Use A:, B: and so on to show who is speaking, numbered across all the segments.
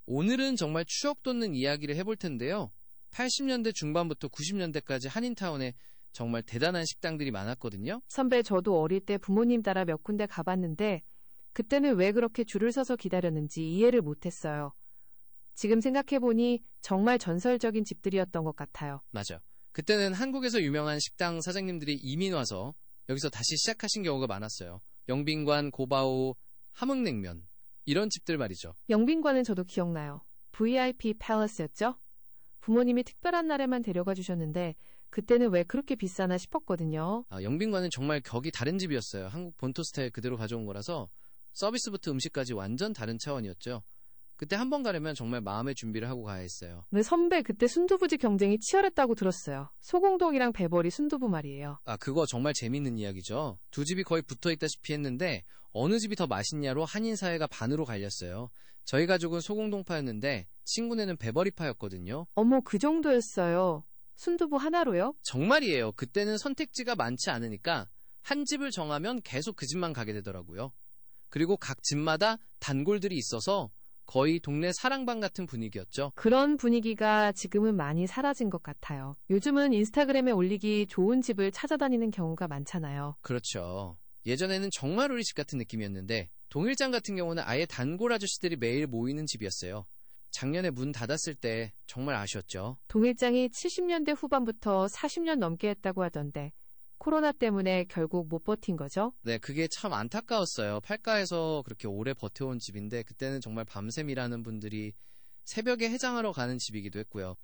A: 오늘은 정말 추억 돋는 이야기를 해볼 텐데요. 80년대 중반부터 90년대까지 한인타운에 정말 대단한 식당들이 많았거든요.
B: 선배, 저도 어릴 때 부모님 따라 몇 군데 가봤는데 그때는 왜 그렇게 줄을 서서 기다렸는지 이해를 못했어요. 지금 생각해보니 정말 전설적인 집들이었던 것 같아요.
A: 맞아. 그때는 한국에서 유명한 식당 사장님들이 이민 와서 여기서 다시 시작하신 경우가 많았어요. 영빈관, 고바오, 함흥냉면 이런 집들 말이죠.
B: 영빈관은 저도 기억나요. VIP 팰리스였죠? 부모님이 특별한 날에만 데려가 주셨는데 그때는 왜 그렇게 비싸나 싶었거든요.
A: 영빈관은 정말 격이 다른 집이었어요. 한국 본토 스타일 그대로 가져온 거라서 서비스부터 음식까지 완전 다른 차원이었죠. 그때 한 번 가려면 정말 마음의 준비를 하고 가야 했어요.
B: 네, 선배, 그때 순두부집 경쟁이 치열했다고 들었어요. 소공동이랑 배벌이 순두부 말이에요.
A: 그거 정말 재밌는 이야기죠. 두 집이 거의 붙어있다시피 했는데 어느 집이 더 맛있냐로 한인사회가 반으로 갈렸어요. 저희 가족은 소공동파였는데 친구네는 배벌이파였거든요.
B: 어머, 그 정도였어요. 순두부 하나로요?
A: 정말이에요. 그때는 선택지가 많지 않으니까 한 집을 정하면 계속 그 집만 가게 되더라고요. 그리고 각 집마다 단골들이 있어서 거의 동네 사랑방 같은 분위기였죠.
B: 그런 분위기가 지금은 많이 사라진 것 같아요. 요즘은 인스타그램에 올리기 좋은 집을 찾아다니는 경우가 많잖아요.
A: 그렇죠. 예전에는 정말 우리 집 같은 느낌이었는데 동일장 같은 경우는 아예 단골 아저씨들이 매일 모이는 집이었어요. 작년에 문 닫았을 때 정말 아쉬웠죠.
B: 동일장이 70년대 후반부터 40년 넘게 했다고 하던데 코로나 때문에 결국 못 버틴 거죠?
A: 네, 그게 참 안타까웠어요. 팔가에서 그렇게 오래 버텨온 집인데 그때는 정말 밤샘 일하는 분들이 새벽에 해장하러 가는 집이기도 했고요.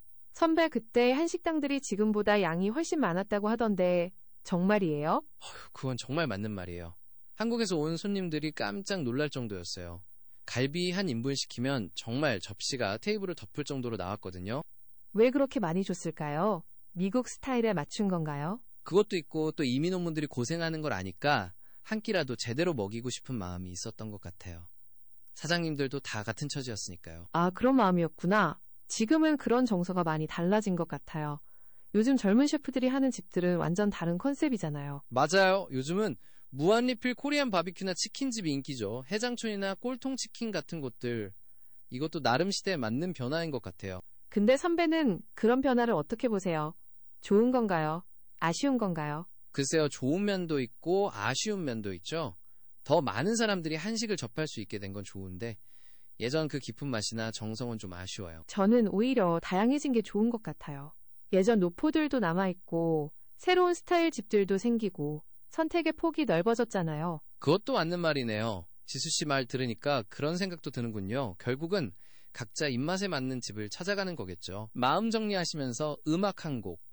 B: 선배, 그때 한식당들이 지금보다 양이 훨씬 많았다고 하던데 정말이에요?
A: 그건 정말 맞는 말이에요. 한국에서 온 손님들이 깜짝 놀랄 정도였어요. 갈비 한 인분 시키면 정말 접시가 테이블을 덮을 정도로 나왔거든요.
B: 왜 그렇게 많이 줬을까요? 미국 스타일에 맞춘 건가요?
A: 그것도 있고 또 이민 온 분들이 고생하는 걸 아니까 한 끼라도 제대로 먹이고 싶은 마음이 있었던 것 같아요. 사장님들도 다 같은 처지였으니까요.
B: 그런 마음이었구나. 지금은 그런 정서가 많이 달라진 것 같아요. 요즘 젊은 셰프들이 하는 집들은 완전 다른 컨셉이잖아요.
A: 맞아요. 요즘은 무한리필 코리안 바비큐나 치킨집이 인기죠. 해장촌이나 꼴통치킨 같은 곳들. 이것도 나름 시대에 맞는 변화인 것 같아요.
B: 근데 선배는 그런 변화를 어떻게 보세요? 좋은 건가요? 아쉬운 건가요?
A: 글쎄요, 좋은 면도 있고 아쉬운 면도 있죠. 더 많은 사람들이 한식을 접할 수 있게 된 건 좋은데 예전 그 깊은 맛이나 정성은 좀 아쉬워요.
B: 저는 오히려 다양해진 게 좋은 것 같아요. 예전 노포들도 남아있고 새로운 스타일 집들도 생기고 선택의 폭이 넓어졌잖아요.
A: 그것도 맞는 말이네요. 지수씨 말 들으니까 그런 생각도 드는군요. 결국은 각자 입맛에 맞는 집을 찾아가는 거겠죠. 마음 정리하시면서 음악 한 곡